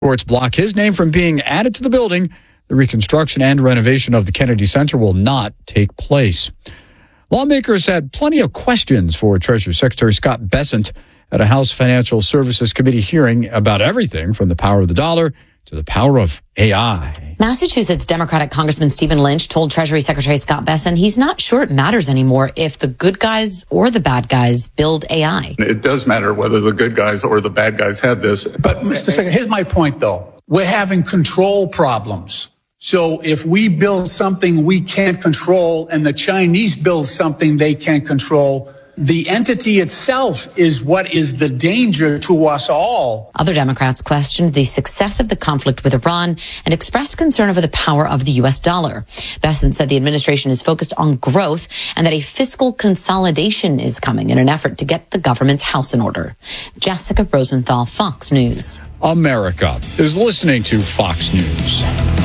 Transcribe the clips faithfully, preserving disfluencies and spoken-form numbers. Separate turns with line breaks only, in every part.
Courts block his name from being added to the building. The reconstruction and renovation of the Kennedy Center will not take place. Lawmakers had plenty of questions for Treasury Secretary Scott Bessent at a House Financial Services Committee hearing about everything from the power of the dollar to the power of A I.
Massachusetts Democratic Congressman Stephen Lynch told Treasury Secretary Scott Bessent he's not sure it matters anymore if the good guys or the bad guys build A I.
It does matter whether the good guys or the bad guys have this.
But, Mister Secretary, here's my point, though. We're having control problems. So if we build something we can't control and the Chinese build something they can't control, the entity itself is what is the danger to us all.
Other Democrats questioned the success of the conflict with Iran and expressed concern over the power of the U S dollar. Bessent said the administration is focused on growth and that a fiscal consolidation is coming in an effort to get the government's house in order. Jessica Rosenthal, Fox News.
America is listening to Fox News.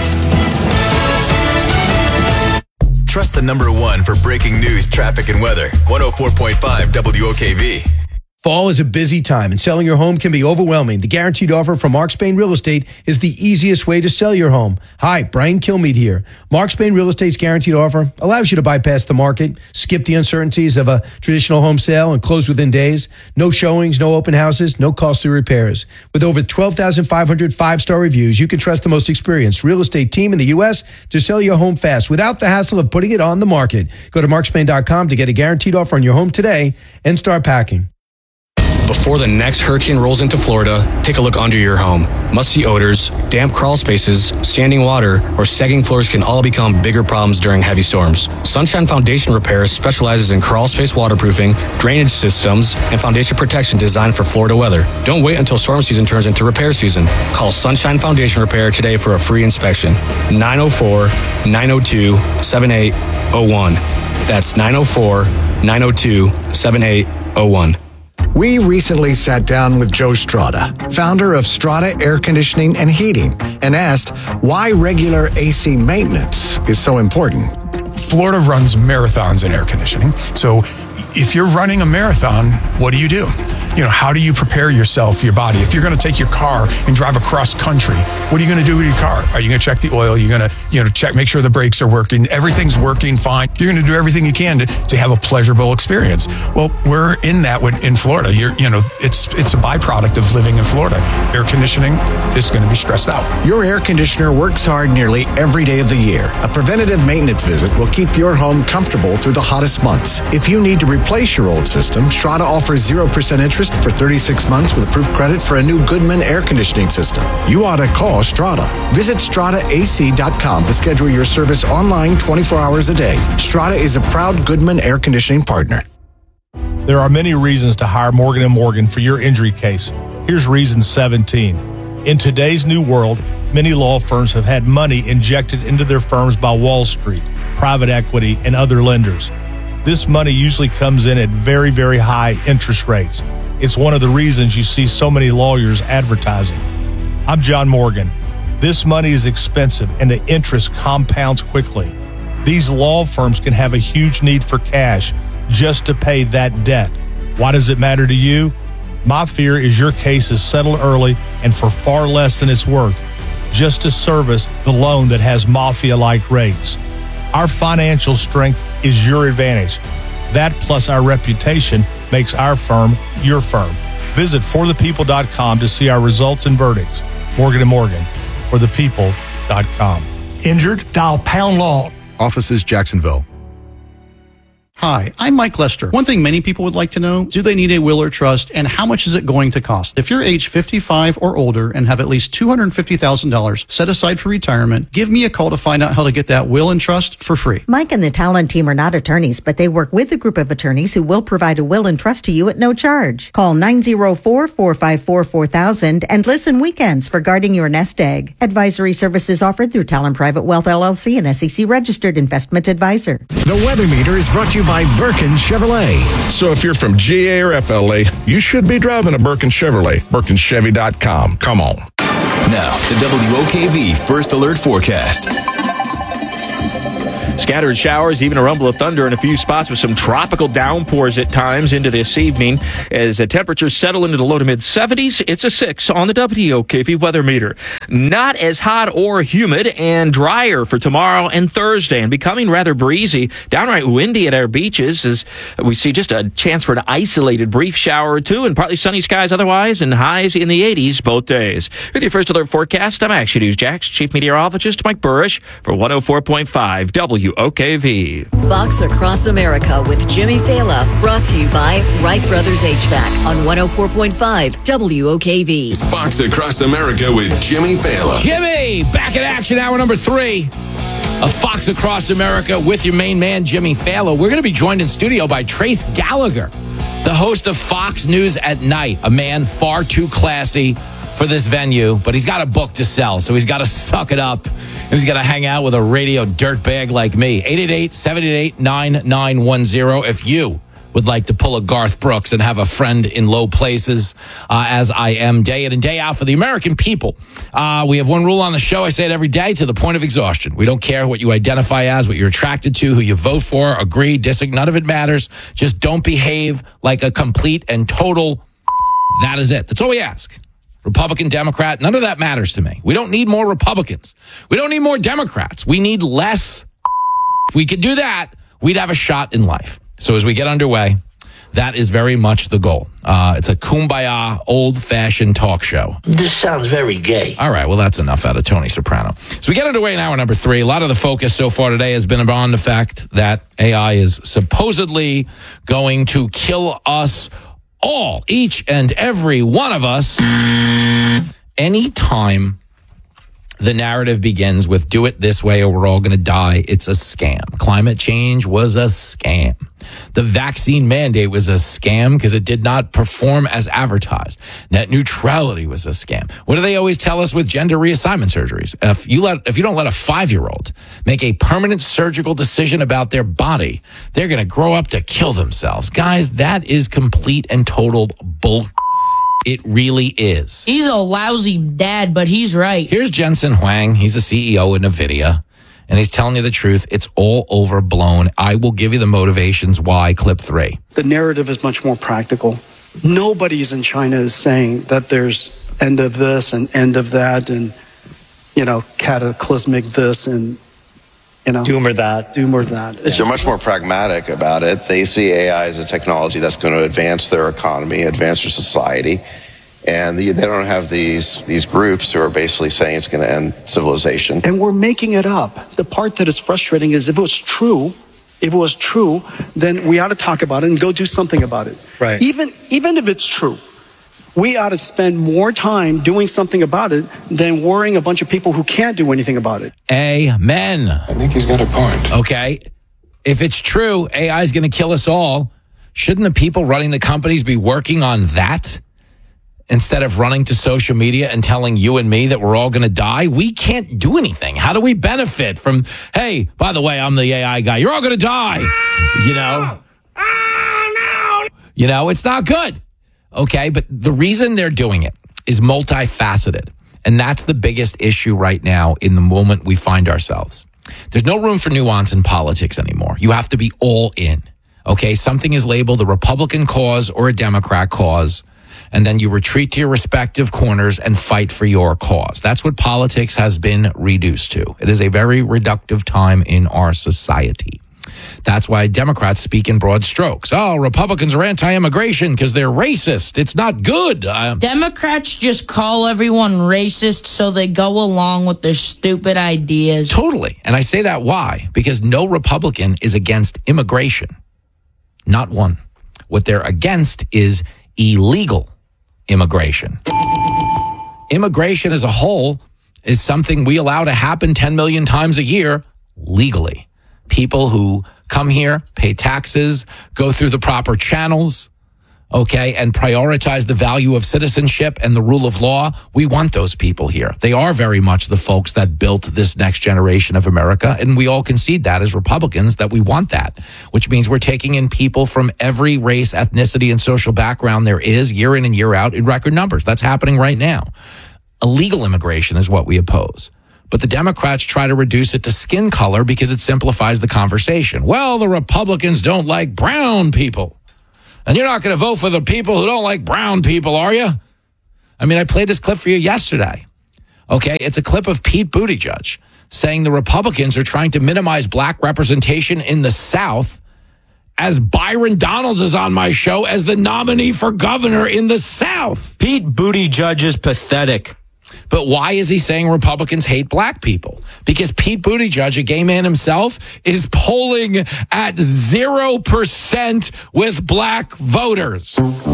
Trust the number one for breaking news, traffic, and weather. one oh four point five W O K V.
Fall is a busy time, and selling your home can be overwhelming. The Guaranteed Offer from Mark Spain Real Estate is the easiest way to sell your home. Hi, Brian Kilmeade here. Mark Spain Real Estate's Guaranteed Offer allows you to bypass the market, skip the uncertainties of a traditional home sale, and close within days. No showings, no open houses, no costly repairs. With over twelve thousand five hundred five-star reviews, you can trust the most experienced real estate team in the U S to sell your home fast without the hassle of putting it on the market. Go to mark spain dot com to get a guaranteed offer on your home today and start packing.
Before the next hurricane rolls into Florida, take a look under your home. Musty odors, damp crawl spaces, standing water, or sagging floors can all become bigger problems during heavy storms. Sunshine Foundation Repair specializes in crawl space waterproofing, drainage systems, and foundation protection designed for Florida weather. Don't wait until storm season turns into repair season. Call Sunshine Foundation Repair today for a free inspection. nine oh four, nine oh two, seven eight oh one. That's nine oh four, nine oh two, seven eight oh one.
We recently sat down with Joe Strada, founder of Strada Air Conditioning and Heating, and asked why regular A C maintenance is so important.
Florida runs marathons in air conditioning. So if you're running a marathon, what do you do? You know, how do you prepare yourself, your body? If you're going to take your car and drive across country, what are you going to do with your car? Are you going to check the oil? You're going to, you know, check, make sure the brakes are working. Everything's working fine. You're going to do everything you can to, to have a pleasurable experience. Well, we're in that with, in Florida. You're, you know, it's it's a byproduct of living in Florida. Air conditioning is going to be stressed out.
Your air conditioner works hard nearly every day of the year. A preventative maintenance visit will keep your home comfortable through the hottest months. If you need to replace your old system, Strada offers zero percent interest for thirty-six months with approved credit for a new Goodman air conditioning system. You ought to call Strada. Visit strada a c dot com to schedule your service online twenty-four hours a day. Strada is a proud Goodman air conditioning partner.
There are many reasons to hire Morgan and Morgan for your injury case. Here's reason seventeen. In today's new world, many law firms have had money injected into their firms by Wall Street, private equity, and other lenders. This money usually comes in at very, very high interest rates. It's one of the reasons you see so many lawyers advertising. I'm John Morgan. This money is expensive and the interest compounds quickly. These law firms can have a huge need for cash just to pay that debt. Why does it matter to you? My fear is your case is settled early and for far less than it's worth, just to service the loan that has mafia-like rates. Our financial strength is your advantage. That plus our reputation makes our firm your firm. Visit for the people dot com to see our results and verdicts. Morgan and Morgan, for the people dot com.
Injured? Dial pound law.
Offices Jacksonville.
Hi, I'm Mike Lester. One thing many people would like to know, do they need a will or trust, and how much is it going to cost? If you're age fifty-five or older and have at least two hundred fifty thousand dollars set aside for retirement, give me a call to find out how to get that will and trust for free.
Mike and the Talon team are not attorneys, but they work with a group of attorneys who will provide a will and trust to you at no charge. Call nine oh four, four five four, four thousand and listen weekends for guarding your nest egg. Advisory services offered through Talon Private Wealth L L C, an S E C registered investment advisor.
The Weather Meter is brought to you by Birkin Chevrolet.
So if you're from G A or F L A, you should be driving a Birkin Chevrolet. Birkin Chevy dot com. Come on.
Now, the W O K V First Alert Forecast.
Scattered showers, even a rumble of thunder in a few spots with some tropical downpours at times into this evening. As the temperatures settle into the low to mid seventies, it's a six on the W O K V weather meter. Not as hot or humid and drier for tomorrow and Thursday, and becoming rather breezy, downright windy at our beaches as we see just a chance for an isolated brief shower or two, and partly sunny skies otherwise, and highs in the eighties both days. With your first alert forecast, I'm Action News Jack's Chief Meteorologist Mike Burrish for one oh four point five W O K V.
Fox Across America with Jimmy Fallon, brought to you by Wright Brothers H V A C on one oh four point five W O K V.
It's Fox Across America with Jimmy Fallon.
Jimmy, back in action, hour number three of Fox Across America with your main man, Jimmy Fallon. We're going to be joined in studio by Trace Gallagher, the host of Fox News at Night, a man far too classy for this venue, but he's got a book to sell, so he's got to suck it up, and he's got to hang out with a radio dirtbag like me. eight eight eight, seven eight eight, nine nine one zero if you would like to pull a Garth Brooks and have a friend in low places, uh, as I am day in and day out for the American people. Uh, we have one rule on the show. I say it every day to the point of exhaustion. We don't care what you identify as, what you're attracted to, who you vote for, agree, disagree. None of it matters. Just don't behave like a complete and total. That is it. That's all we ask. Republican, Democrat, none of that matters to me. We don't need more Republicans. We don't need more Democrats. We need less. If we could do that, we'd have a shot in life. So as we get underway, that is very much the goal. Uh, it's a kumbaya, old-fashioned talk show.
This sounds very gay.
All right, well, that's enough out of Tony Soprano. So we get underway in hour number three. A lot of the focus so far today has been on the fact that A I is supposedly going to kill us all, each and every one of us. Anytime the narrative begins with do it this way or we're all going to die, it's a scam. Climate change was a scam. The vaccine mandate was a scam because it did not perform as advertised. Net neutrality was a scam. What do they always tell us with gender reassignment surgeries? If you let, if you don't let a five-year-old make a permanent surgical decision about their body, they're going to grow up to kill themselves. Guys, that is complete and total bull. It really is.
He's a lousy dad, but he's right.
Here's Jensen Huang. He's the C E O of NVIDIA, and he's telling you the truth. It's all overblown. I will give you the motivations why. Clip three.
The narrative is much more practical. Nobody's in China is saying that there's end of this and end of that and, you know, cataclysmic this and, you know, doom or that, doom or that.
It's They're much more pragmatic about it. They see A I as a technology that's going to advance their economy, advance their society, and the, they don't have these these groups who are basically saying it's going to end civilization.
And we're making it up. The part that is frustrating is if it was true, if it was true, then we ought to talk about it and go do something about it.
Right.
Even even if it's true, we ought to spend more time doing something about it than worrying a bunch of people who can't do anything about it.
Amen.
I think he's got a point.
Okay. If it's true, A I is going to kill us all. Shouldn't the people running the companies be working on that instead of running to social media and telling you and me that we're all going to die? We can't do anything. How do we benefit from, hey, by the way, I'm the A I guy. You're all going to die. You know? Oh, no. You know, it's not good. Okay, but the reason they're doing it is multifaceted. And that's the biggest issue right now in the moment we find ourselves. There's no room for nuance in politics anymore. You have to be all in. Okay, something is labeled a Republican cause or a Democrat cause, and then you retreat to your respective corners and fight for your cause. That's what politics has been reduced to. It is a very reductive time in our society. That's why Democrats speak in broad strokes. Oh, Republicans are anti-immigration because they're racist. It's not good. Uh,
Democrats just call everyone racist so they go along with their stupid ideas.
Totally. And I say that why? Because no Republican is against immigration. Not one. What they're against is illegal immigration. Immigration as a whole is something we allow to happen ten million times a year legally. People who come here, pay taxes, go through the proper channels, okay, and prioritize the value of citizenship and the rule of law. We want those people here. They are very much the folks that built this next generation of America, and we all concede that as Republicans, that we want that, which means we're taking in people from every race, ethnicity, and social background there is year in and year out in record numbers. That's happening right now. Illegal immigration is what we oppose.
But the Democrats try to reduce it to skin color because it simplifies the conversation. Well, the Republicans don't like brown people. And you're not going to vote for the people who don't like brown people, are you? I mean, I played this clip for you yesterday. Okay, it's a clip of Pete Buttigieg saying the Republicans are trying to minimize black representation in the South as Byron Donalds is on my show as the nominee for governor in the South.
Pete Buttigieg is pathetic.
But why is he saying Republicans hate black people? Because Pete Buttigieg, a gay man himself, is polling at zero percent with black voters.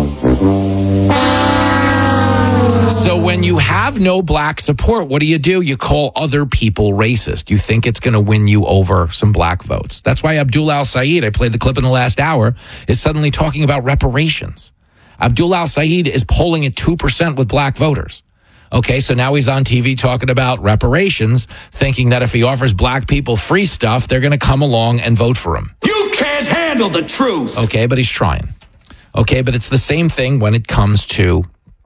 So when you have no black support, what do you do? You call other people racist. You think it's going to win you over some black votes. That's why Abdul Al-Sayed, I played the clip in the last hour, is suddenly talking about reparations. Abdul Al-Sayed is polling at two percent with black voters. Okay, so now he's on T V talking about reparations, thinking that if he offers black people free stuff, they're going to come along and vote for him.
You can't handle the truth.
Okay, but he's trying. Okay, but it's the same thing when it comes to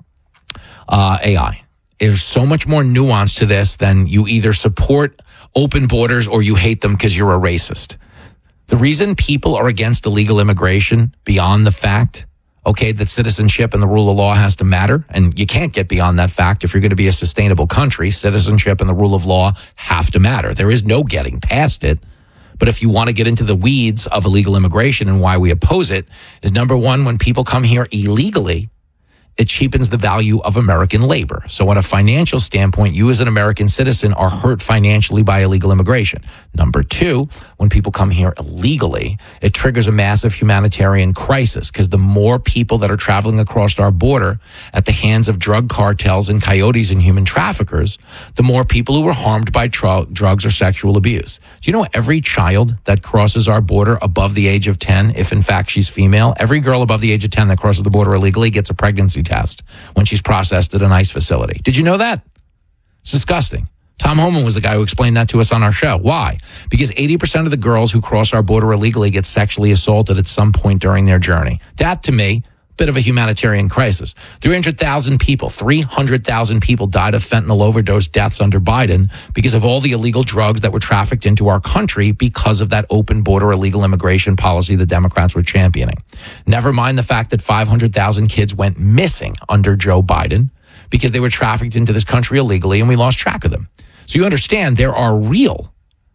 uh, A I. There's so much more nuance to this than you either support open borders or you hate them because you're a racist. The reason people are against illegal immigration, beyond the fact okay, that citizenship and the rule of law has to matter. And you can't get beyond that fact. If you're going to be a sustainable country, citizenship and the rule of law have to matter. There is no getting past it. But if you want to get into the weeds of illegal immigration and why we oppose it, is number one, when people come here illegally, it cheapens the value of American labor. So on a financial standpoint, you as an American citizen are hurt financially by illegal immigration. Number two, when people come here illegally, it triggers a massive humanitarian crisis because the more people that are traveling across our border at the hands of drug cartels and coyotes and human traffickers, the more people who are harmed by tr- drugs or sexual abuse. Do you know every child that crosses our border above the age of ten, if in fact she's female, every girl above the age of ten that crosses the border illegally gets a pregnancy test when she's processed at an ICE facility. Did you know that? It's disgusting. Tom Homan was the guy who explained that to us on our show. Why? Because eighty percent of the girls who cross our border illegally get sexually assaulted at some point during their journey. That, to me, bit of a humanitarian crisis. three hundred thousand people, three hundred thousand people died of fentanyl overdose deaths under Biden because of all the illegal drugs that were trafficked into our country because of that open border illegal immigration policy the Democrats were championing. Never mind the fact that five hundred thousand kids went missing under Joe Biden because they were trafficked into this country illegally and we lost track of them. So you understand there are real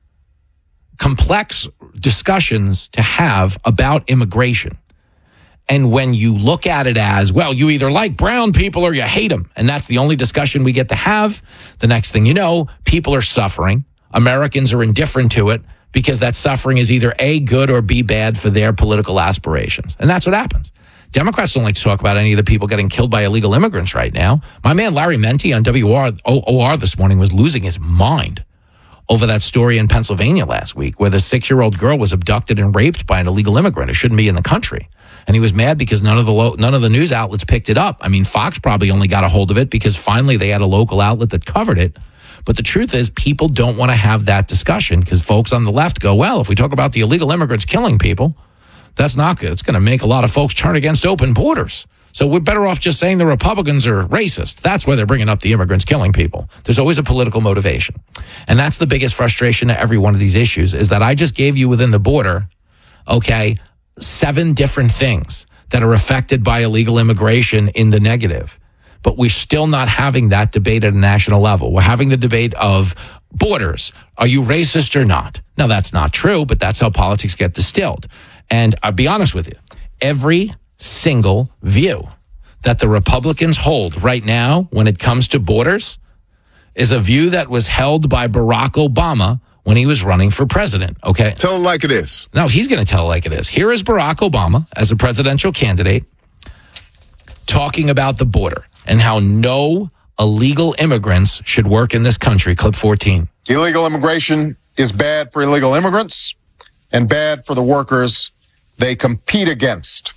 complex discussions to have about immigration. And when you look at it as, well, you either like brown people or you hate them, and that's the only discussion we get to have, the next thing you know, people are suffering. Americans are indifferent to it because that suffering is either A, good, or B, bad for their political aspirations. And that's what happens. Democrats don't like to talk about any of the people getting killed by illegal immigrants right now. My man Larry Menti on W R O R this morning was losing his mind over that story in Pennsylvania last week where the six-year-old girl was abducted and raped by an illegal immigrant who shouldn't be in the country. And he was mad because none of the lo- none of the news outlets picked it up. I mean, Fox probably only got a hold of it because finally they had a local outlet that covered it. But the truth is people don't want to have that discussion because folks on the left go, well, if we talk about the illegal immigrants killing people, that's not good. It's going to make a lot of folks turn against open borders. So we're better off just saying the Republicans are racist. That's why they're bringing up the immigrants killing people. There's always a political motivation. And that's the biggest frustration to every one of these issues is that I just gave you within the border, okay, seven different things that are affected by illegal immigration in the negative. But we're still not having that debate at a national level. We're having the debate of borders. Are you racist or not? Now, that's not true, but that's how politics get distilled. And I'll be honest with you, every single view that the Republicans hold right now when it comes to borders is a view that was held by Barack Obama when he was running for president, okay?
Tell it like it is.
No, he's going to tell it like it is. Here is Barack Obama as a presidential candidate talking about the border and how no illegal immigrants should work in this country. Clip fourteen.
Illegal immigration is bad for illegal immigrants and bad for the workers they compete against.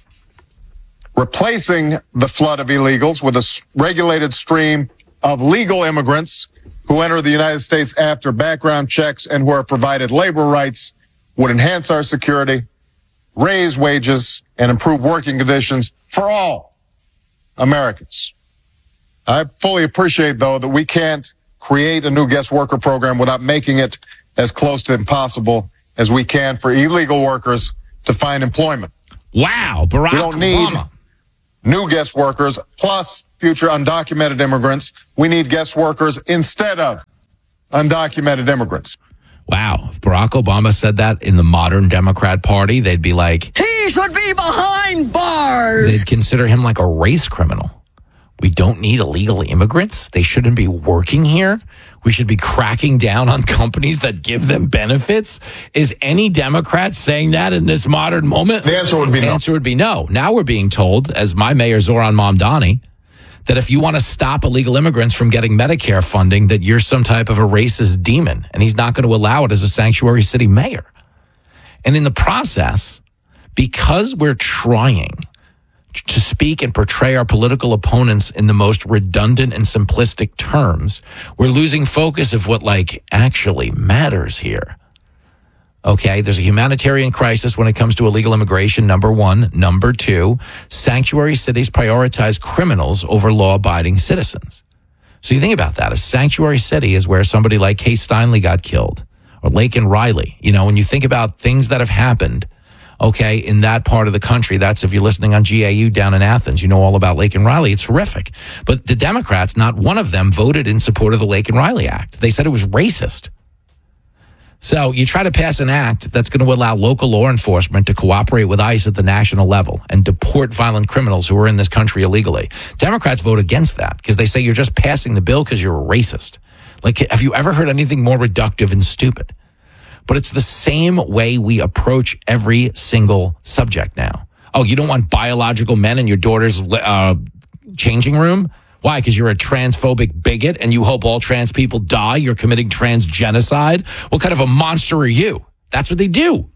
Replacing the flood of illegals with a regulated stream of legal immigrants who enter the United States after background checks and who are provided labor rights would enhance our security, raise wages, and improve working conditions for all Americans. I fully appreciate, though, that we can't create a new guest worker program without making it as close to impossible as we can for illegal workers to find employment.
Wow, Barack
We don't need
Obama.
new guest workers plus future undocumented immigrants. We need guest workers instead of undocumented immigrants.
Wow. If Barack Obama said that in the modern Democrat Party, they'd be like,
He should be behind bars.
they'd consider him like a race criminal. We don't need illegal immigrants. They shouldn't be working here. We should be cracking down on companies that give them benefits. Is any Democrat saying that in this modern moment?
The answer would be
no. The answer would be no. Now we're being told, as my mayor Zoran Mamdani, that if you want to stop illegal immigrants from getting Medicare funding, that you're some type of a racist demon, and he's not going to allow it as a sanctuary city mayor. And in the process, because we're trying to speak and portray our political opponents in the most redundant and simplistic terms, we're losing focus of what like actually matters here. Okay, there's a humanitarian crisis when it comes to illegal immigration, number one. Number two, sanctuary cities prioritize criminals over law-abiding citizens. So you think about that. A sanctuary city is where somebody like Kay Steinle got killed, or Laken Riley. You know, when you think about things that have happened, okay, in that part of the country, that's if you're listening on G A U down in Athens, you know all about Laken Riley. It's horrific. But the Democrats, not one of them voted in support of the Laken Riley Act. They said it was racist. So you try to pass an act that's going to allow local law enforcement to cooperate with ICE at the national level and deport violent criminals who are in this country illegally. Democrats vote against that because they say you're just passing the bill because you're a racist. Like, have you ever heard anything more reductive and stupid? But it's the same way we approach every single subject now. Oh, you don't want biological men in your daughter's uh, changing room? Why? Because you're a transphobic bigot and you hope all trans people die? You're committing trans genocide? What kind of a monster are you? That's what they do.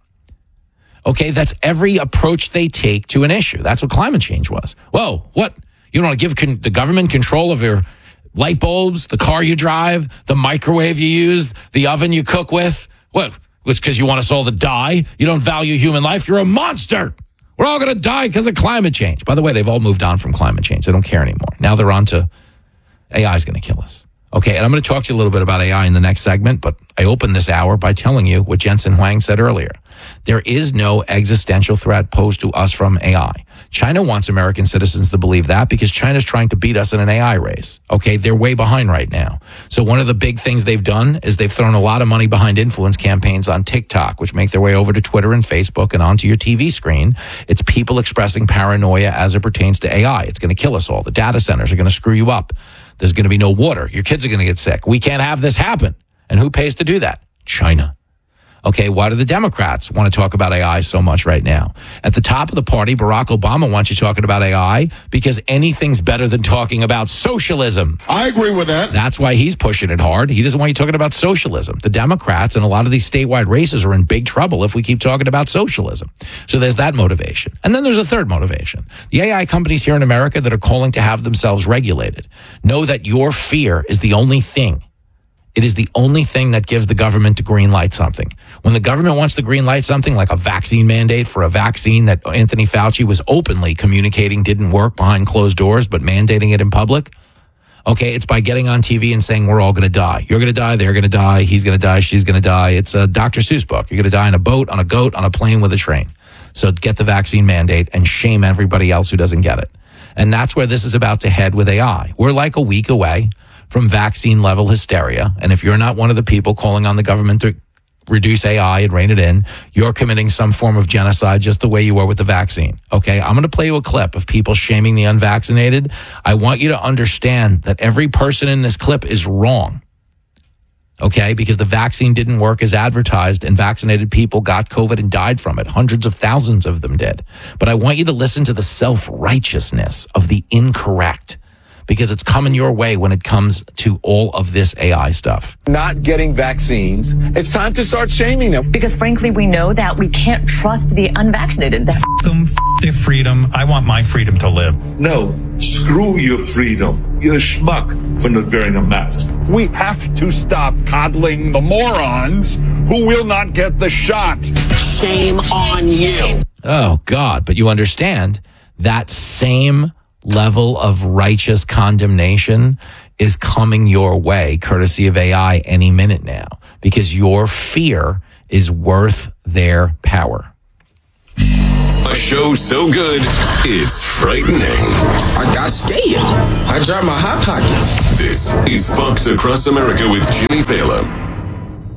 Okay, that's every approach they take to an issue. That's what climate change was. Whoa, what? You don't want to give con- the government control of your light bulbs, the car you drive, the microwave you use, the oven you cook with? What? It's because you want us all to die? You don't value human life? You're a monster. We're all going to die because of climate change. By the way, they've all moved on from climate change. They don't care anymore. Now they're on to A I is going to kill us. Okay, and I'm going to talk to you a little bit about A I in the next segment, but I opened this hour by telling you what Jensen Huang said earlier. There is no existential threat posed to us from A I. China wants American citizens to believe that because China's trying to beat us in an A I race. Okay, they're way behind right now. So one of the big things they've done is they've thrown a lot of money behind influence campaigns on TikTok, which make their way over to Twitter and Facebook and onto your T V screen. It's people expressing paranoia as it pertains to A I. It's going to kill us all. The data centers are going to screw you up. There's going to be no water. Your kids are going to get sick. We can't have this happen. And who pays to do that? China. Okay, why do the Democrats want to talk about A I so much right now? At the top of the party, Barack Obama wants you talking about A I because anything's better than talking about socialism.
I agree with that.
That's why he's pushing it hard. He doesn't want you talking about socialism. The Democrats and a lot of these statewide races are in big trouble if we keep talking about socialism. So there's that motivation. And then there's a third motivation. The A I companies here in America that are calling to have themselves regulated know that your fear is the only thing. It is the only thing that gives the government to green light something. When the government wants to green light something like a vaccine mandate for a vaccine that Anthony Fauci was openly communicating didn't work behind closed doors, but mandating it in public, okay, it's by getting on T V and saying we're all going to die. You're going to die, they're going to die, he's going to die, she's going to die. It's a Doctor Seuss book. You're going to die in a boat, on a goat, on a plane, with a train. So get the vaccine mandate and shame everybody else who doesn't get it. And that's where this is about to head with A I. We're like a week away from vaccine level hysteria. And if you're not one of the people calling on the government to reduce A I and rein it in, you're committing some form of genocide just the way you were with the vaccine. Okay, I'm going to play you a clip of people shaming the unvaccinated. I want you to understand that every person in this clip is wrong. Okay, because the vaccine didn't work as advertised and vaccinated people got COVID and died from it. Hundreds of thousands of them did. But I want you to listen to the self-righteousness of the incorrect, because it's coming your way when it comes to all of this A I stuff.
Not getting vaccines, it's time to start shaming them.
Because frankly, we know that we can't trust the unvaccinated.
F them, f their freedom. I want my freedom to live.
No, screw your freedom. You're a schmuck for not wearing a mask.
We have to stop coddling the morons who will not get the shot.
Shame on you.
Oh, God. But you understand that same level of righteous condemnation is coming your way, courtesy of A I, any minute now, because your fear is worth their power.
A show so good, it's frightening.
I got scared. I dropped my hot pocket.
This is Fox Across America with Jimmy Fallon.